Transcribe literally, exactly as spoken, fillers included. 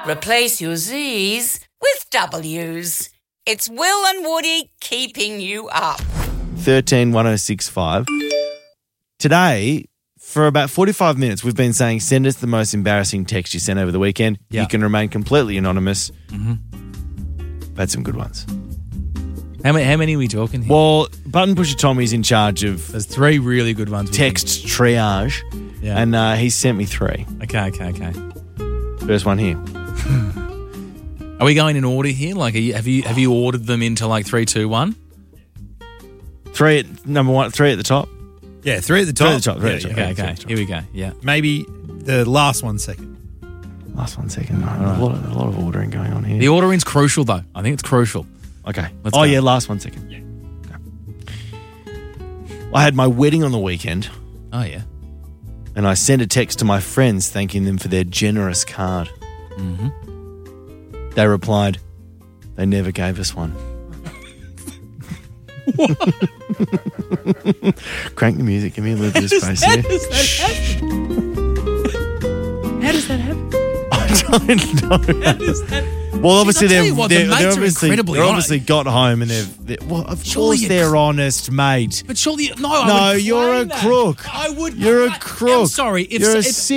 Replace your Z's with W's. It's Will and Woody keeping you up. thirteen one oh six five. Today, for about forty-five minutes, we've been saying send us the most embarrassing text you sent over the weekend. Yeah. You can remain completely anonymous. Mm-hmm. We've had some good ones. How many, how many are we talking here? Well, Button Pusher Tommy's in charge of There's three really good ones. text triage, Yeah. and uh, he sent me three. Okay, okay, okay. First one here. Are we going in order here? Like, are you, have you have you ordered them into like three, two, one? Three at number one, three at the top. Yeah, three at the Three top. at the top, three Yeah, at the top. yeah. Okay, three okay. at the top. Here we go. Yeah. Maybe the last one second. Last one second. All right. A, lot of, a lot of ordering going on here. The ordering's crucial, though. I think it's crucial. Okay. Let's oh, go. yeah, last one second. Yeah. I had my wedding on the weekend, Oh, yeah. and I sent a text to my friends thanking them for their generous card. Mm-hmm. They replied, they never gave us one. Crank the music. Give me a little bit of space here. How does that happen? I don't know. How does that Well, obviously I'll tell they're, you what, the they're, mates they're are obviously incredibly they're honest. obviously got home and they've they're, well, of Surely course you- they're honest, mate. But surely, no, I No, would you're claim a that. crook. I would. You're a I- crook. I'm sorry. If, You're a if,